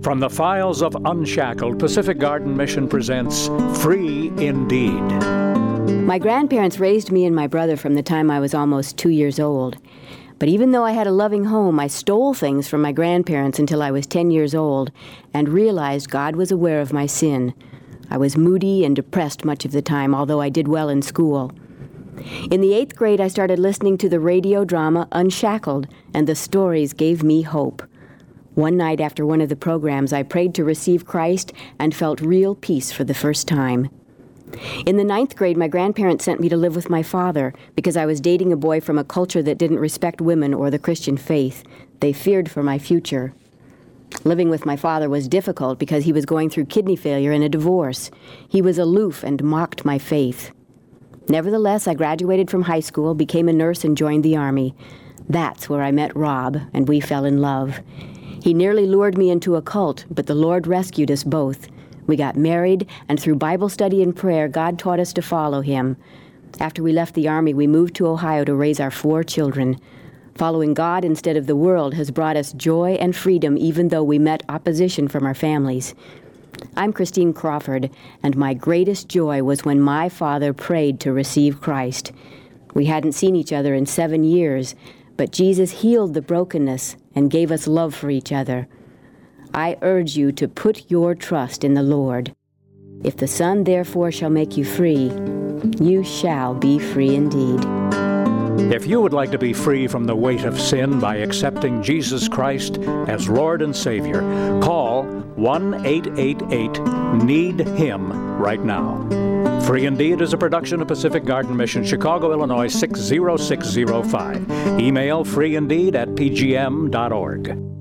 From the files of Unshackled, Pacific Garden Mission presents Free Indeed. My grandparents raised me and my brother from the time I was almost 2 years old. But even though I had a loving home, I stole things from my grandparents until I was 10 years old and realized God was aware of my sin. I was moody and depressed much of the time, although I did well in school. In the 8th grade, I started listening to the radio drama Unshackled, and the stories gave me hope. One night after one of the programs, I prayed to receive Christ and felt real peace for the first time. In the 9th grade, my grandparents sent me to live with my father because I was dating a boy from a culture that didn't respect women or the Christian faith. They feared for my future. Living with my father was difficult because he was going through kidney failure and a divorce. He was aloof and mocked my faith. Nevertheless, I graduated from high school, became a nurse, and joined the Army. That's where I met Rob, and we fell in love. He nearly lured me into a cult, but the Lord rescued us both. We got married, and through Bible study and prayer, God taught us to follow Him. After we left the Army, we moved to Ohio to raise our 4 children. Following God instead of the world has brought us joy and freedom, even though we met opposition from our families. I'm Christine Crawford, and my greatest joy was when my father prayed to receive Christ. We hadn't seen each other in 7 years, but Jesus healed the brokenness and gave us love for each other. I urge you to put your trust in the Lord. If the Son therefore shall make you free, you shall be free indeed. If you would like to be free from the weight of sin by accepting Jesus Christ as Lord and Savior, call 1-888-NEED-HIM right now. Free Indeed is a production of Pacific Garden Mission, Chicago, Illinois 60605. Email freeindeed@pgm.org.